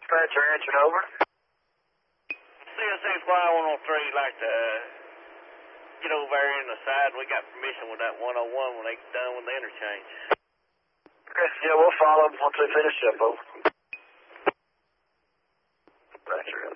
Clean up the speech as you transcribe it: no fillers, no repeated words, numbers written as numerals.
Dispatcher answered over. CSX Y103 like to get over there in the side. We got permission with that 101 when they get done with the interchange. Okay, yeah, we'll follow them once they finish up, over. Roger.